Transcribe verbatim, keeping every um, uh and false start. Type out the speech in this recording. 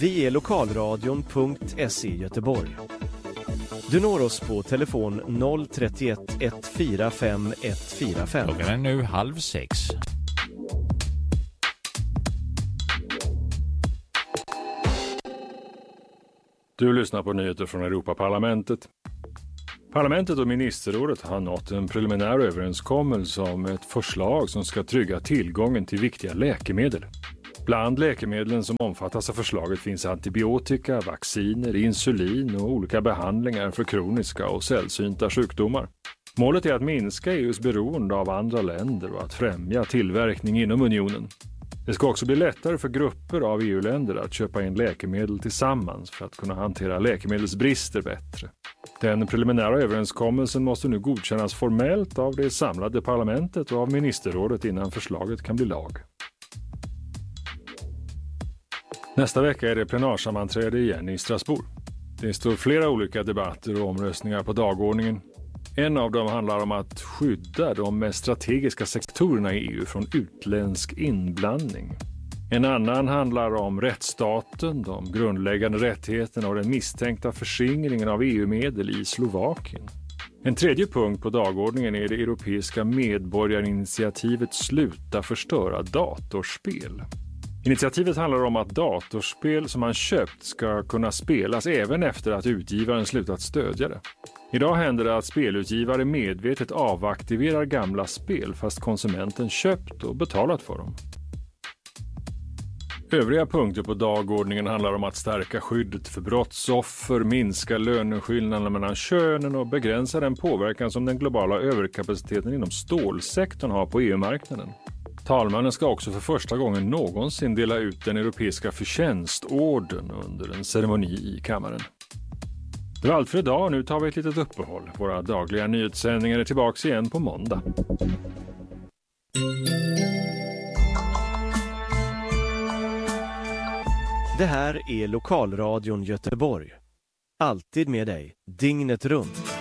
Vi är lokalradion punkt se Göteborg. Du når oss på telefon noll trettioett ett fyra fem ett fyra fem. Klockan är nu halv sex. Du lyssnar på nyheter från Europaparlamentet. Parlamentet och ministerrådet har nått en preliminär överenskommelse om ett förslag som ska trygga tillgången till viktiga läkemedel. Bland läkemedlen som omfattas av förslaget finns antibiotika, vacciner, insulin och olika behandlingar för kroniska och sällsynta sjukdomar. Målet är att minska E U:s beroende av andra länder och att främja tillverkning inom unionen. Det ska också bli lättare för grupper av E U-länder att köpa in läkemedel tillsammans för att kunna hantera läkemedelsbrister bättre. Den preliminära överenskommelsen måste nu godkännas formellt av det samlade parlamentet och av ministerrådet innan förslaget kan bli lag. Nästa vecka är det plenarsammanträde igen i Strasbourg. Det står flera olika debatter och omröstningar på dagordningen. En av dem handlar om att skydda de mest strategiska sektorerna i E U från utländsk inblandning. En annan handlar om rättsstaten, de grundläggande rättigheterna och den misstänkta förskingringen av E U-medel i Slovakien. En tredje punkt på dagordningen är det europeiska medborgarinitiativet Sluta förstöra datorspel. Initiativet handlar om att datorspel som man köpt ska kunna spelas även efter att utgivaren slutat stödja det. Idag händer det att spelutgivare medvetet avaktiverar gamla spel fast konsumenten köpt och betalat för dem. Övriga punkter på dagordningen handlar om att stärka skyddet för brottsoffer, minska löneskillnaderna mellan könen och begränsa den påverkan som den globala överkapaciteten inom stålsektorn har på E U-marknaden. Talmannen ska också för första gången någonsin dela ut den europeiska förtjänstorden under en ceremoni i kammaren. Det var allt för idag, nu tar vi ett litet uppehåll. Våra dagliga nyhetssändningar är tillbaka igen på måndag. Det här är Lokalradion Göteborg. Alltid med dig, dygnet runt.